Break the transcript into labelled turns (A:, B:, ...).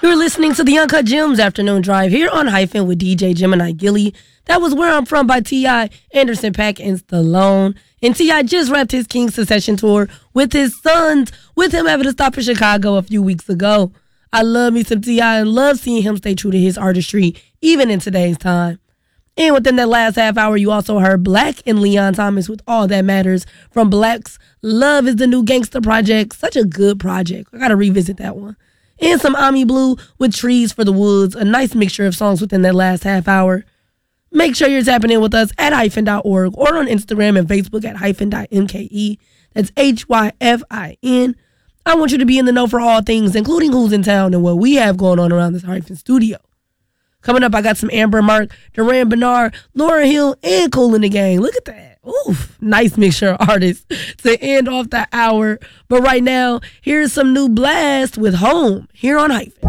A: You're listening to the Uncut Gems Afternoon Drive here on Hyphen with DJ Gemini Gilly. That was Where I'm From by T.I., Anderson .Paak, and Stallone. And T.I. just wrapped his King's Secession tour with his sons, with him having to stop in Chicago a few weeks ago. I love me some T.I. and love seeing him stay true to his artistry, even in today's time. And within that last half hour, you also heard Black and Leon Thomas with All That Matters from Black's Love is the New Gangster Project. Such a good project. I got to revisit that one. And some Ami Blue with Trees for the Woods, a nice mixture of songs within that last half hour. Make sure you're tapping in with us at hyphen.org or on Instagram and Facebook at hyphen.mke. That's HYFIN. I want you to be in the know for all things, including who's in town and what we have going on around this Hyphen studio. Coming up, I got some Amber Mark, Duran Bernard, Lauryn Hill, and Kool and the Gang. Look at that. Oof, nice mixture of artists to end off the hour. But right now, here's some new Blast with Home here on Hyphen.